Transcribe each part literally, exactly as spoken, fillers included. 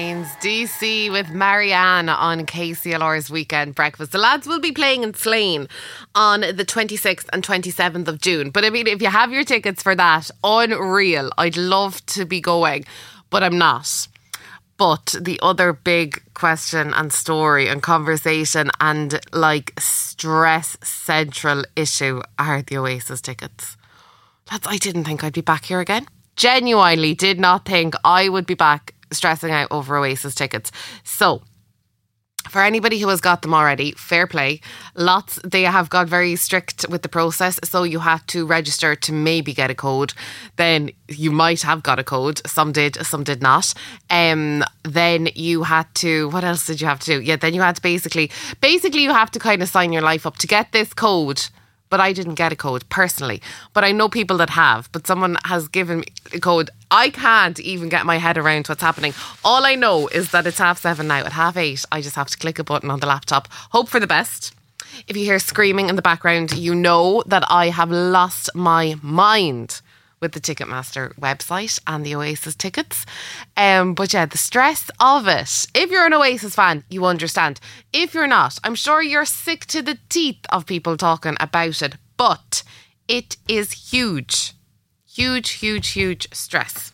D C with Marianne on K C L R's Weekend Breakfast. The lads will be playing in Slane on the twenty-sixth and twenty-seventh of June. But I mean, if you have your tickets for that, unreal. I'd love to be going, but I'm not. But the other big question and story and conversation and like stress central issue are the Oasis tickets. Lads, I didn't think I'd be back here again. Genuinely did not think I would be back stressing out over Oasis tickets. So, for anybody who has got them already, fair play. Lots, they have got very strict with the process. So you had to register to maybe get a code. Then you might have got a code. Some did, some did not. Um, then you had to, what else did you have to do? Yeah, then you had to basically, basically you have to kind of sign your life up to get this code. But I didn't get a code personally. But I know people that have. But someone has given me a code. I can't even get my head around what's happening. All I know is that it's half seven now. At half eight, I just have to click a button on the laptop. Hope for the best. If you hear screaming in the background, you know that I have lost my mind with the Ticketmaster website and the Oasis tickets. Um, but yeah, the stress of it. If you're an Oasis fan, you understand. If you're not, I'm sure you're sick to the teeth of people talking about it. But it is huge. Huge, huge, huge stress.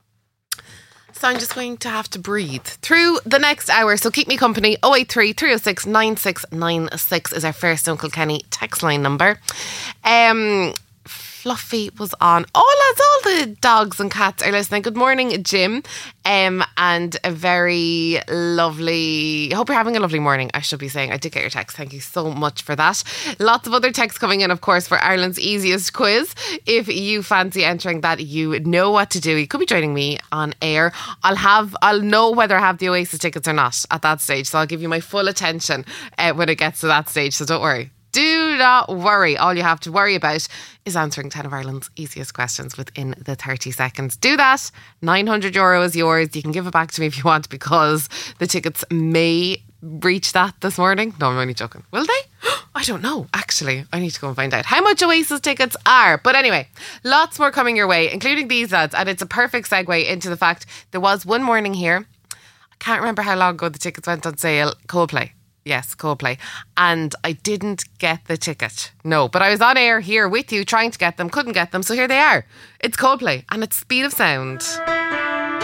So I'm just going to have to breathe through the next hour. So keep me company. oh eight three, three oh six, nine six nine six is our first Uncle Kenny text line number. Um... Fluffy was on. Oh, lads, all the dogs and cats are listening. Good morning, Jim. Um, and a very lovely, I hope you're having a lovely morning, I should be saying. I did get your text. Thank you so much for that. Lots of other texts coming in, of course, for Ireland's easiest quiz. If you fancy entering that, you know what to do. You could be joining me on air. I'll have, I'll know whether I have the Oasis tickets or not at that stage. So I'll give you my full attention uh, when it gets to that stage. So don't worry. Do not worry. All you have to worry about is answering ten of Ireland's easiest questions within the thirty seconds. Do that. nine hundred euro is yours. You can give it back to me if you want because the tickets may reach that this morning. No, I'm only joking. Will they? I don't know. Actually, I need to go and find out how much Oasis tickets are. But anyway, lots more coming your way, including these lads. And it's a perfect segue into the fact there was one morning here. I can't remember how long ago the tickets went on sale. Coldplay. Yes, Coldplay. And I didn't get the ticket. No, but I was on air here with you trying to get them, couldn't get them. So here they are. It's Coldplay and it's Speed of Sound.